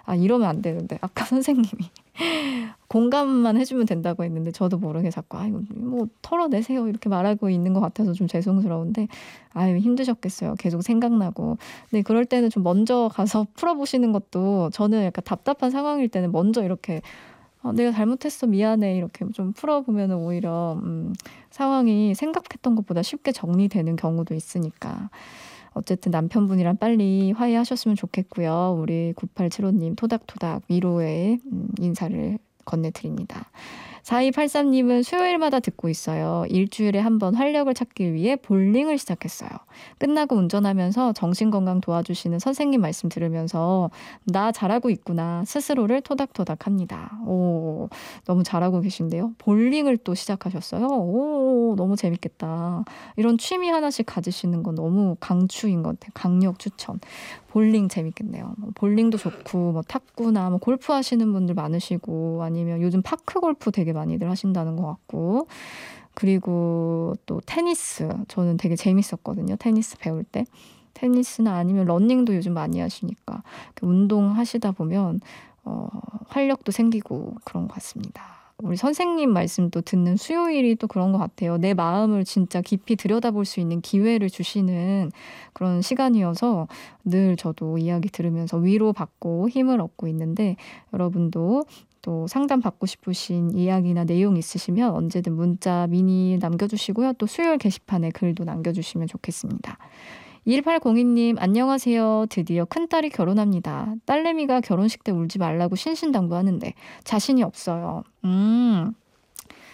이러면 안 되는데 아까 선생님이 공감만 해주면 된다고 했는데 저도 모르게 자꾸 이거 뭐 털어내세요 이렇게 말하고 있는 것 같아서 좀 죄송스러운데 힘드셨겠어요. 계속 생각나고. 근데 그럴 때는 좀 먼저 가서 풀어보시는 것도 저는 약간 답답한 상황일 때는 먼저 이렇게 내가 잘못했어 미안해 이렇게 좀 풀어보면 오히려 상황이 생각했던 것보다 쉽게 정리되는 경우도 있으니까 어쨌든 남편분이랑 빨리 화해하셨으면 좋겠고요. 우리 9875님 토닥토닥 위로의 인사를 건네드립니다. 4283님은 수요일마다 듣고 있어요. 일주일에 한 번 활력을 찾기 위해 볼링을 시작했어요. 끝나고 운전하면서 정신건강 도와주시는 선생님 말씀 들으면서 나 잘하고 있구나 스스로를 토닥토닥 합니다. 오, 너무 잘하고 계신데요. 볼링을 또 시작하셨어요. 오, 너무 재밌겠다. 이런 취미 하나씩 가지시는 건 너무 강추인 것 같아요. 강력 추천. 볼링 재밌겠네요. 볼링도 좋고 탁구나 골프 하시는 분들 많으시고 아니면 요즘 파크 골프 되게 많이들 하신다는 것 같고 그리고 또 테니스 저는 되게 재밌었거든요. 테니스 배울 때. 테니스나 아니면 러닝도 요즘 많이 하시니까 운동하시다 보면 활력도 생기고 그런 것 같습니다. 우리 선생님 말씀도 듣는 수요일이 또 그런 것 같아요. 내 마음을 진짜 깊이 들여다볼 수 있는 기회를 주시는 그런 시간이어서 늘 저도 이야기 들으면서 위로받고 힘을 얻고 있는데 여러분도 또 상담 받고 싶으신 이야기나 내용 있으시면 언제든 문자 미니 남겨주시고요. 또 수요일 게시판에 글도 남겨주시면 좋겠습니다. 1802님 안녕하세요. 드디어 큰딸이 결혼합니다. 딸내미가 결혼식 때 울지 말라고 신신당부하는데 자신이 없어요.